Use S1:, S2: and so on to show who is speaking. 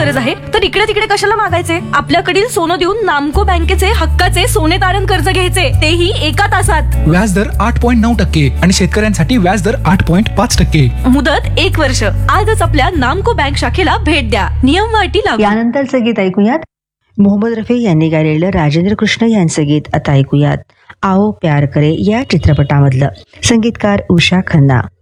S1: गरज आहे तर इकडे तिकडे कशाला मागायचे? आपल्याकडील सोनं देऊन नामको बँकेचे हक्काचे सोने तारण कर्ज घ्यायचे, तेही 1 तासात.
S2: व्याजदर 8.9% आणि शेतकऱ्यांसाठी व्याजदर 8.5%.
S1: मुदत 1 वर्ष. आजच आपल्या नामको बँक शाखेला भेट द्या. नियम व अटी लागू.
S3: यानंतरचं गीत ऐकूयात. मोहम्मद रफी यांनी गायलेलं राजेंद्र कृष्ण यांचं गीत आता ऐकूयात. आओ प्यार करे या चित्रपटामधलं. संगीतकार उषा खन्ना.